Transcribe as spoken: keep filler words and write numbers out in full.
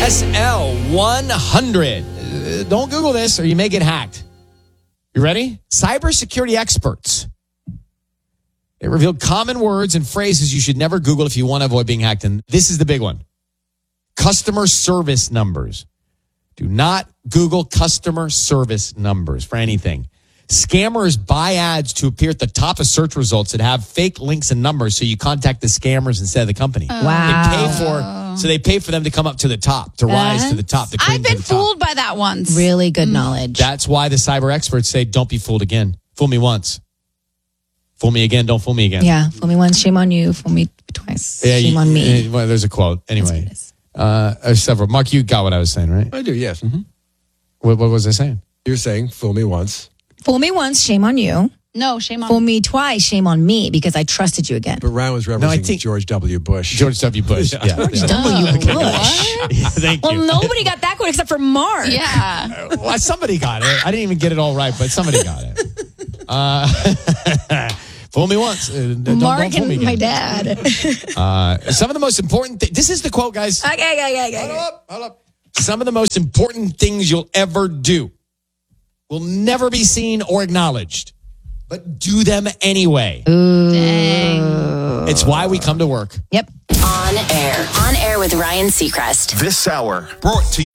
S L one hundred. Uh, don't Google this or you may get hacked. You ready? Cybersecurity experts. It revealed common words and phrases you should never Google if you want to avoid being hacked. And this is the big one. Customer service numbers. Do not Google customer service numbers for anything. Scammers buy ads to appear at the top of search results that have fake links and numbers, so you contact the scammers instead of the company. Wow. They pay for, so they pay for them to come up to the top, to rise to the top. To I've been to the top. fooled by that once. Really good knowledge. That's why the cyber experts say, don't be fooled again. Fool me once. Fool me again, don't fool me again. Yeah, fool me once, shame on you. Fool me twice, Yeah, shame you- on me. uh, well, there's a quote. Anyway, uh, there's several. Mark, you got what I was saying, right? I do, yes. Mm-hmm. What, what was I saying? You're saying, fool me once. Fool me once, shame on you. No, shame on Fool me twice, shame on me, because I trusted you again. But Ryan was referencing No, I think- George W. Bush. George W. Bush. Yeah. George yeah. W. Bush. Yeah, thank Well, you. nobody got that quote except for Mark. Yeah. Well, somebody got it. I didn't even get it all right, but somebody got it. Uh, fool me once. Uh, don't, Mark don't fool me and my again. dad. okay, Uh, some of the most important things. This is the quote, guys. okay, okay, okay. Hold up, hold up. Some of the most important things you'll ever do will never be seen or acknowledged, but do them anyway. Dang. It's why we come to work. Yep. On air. On air with Ryan Seacrest. This hour brought to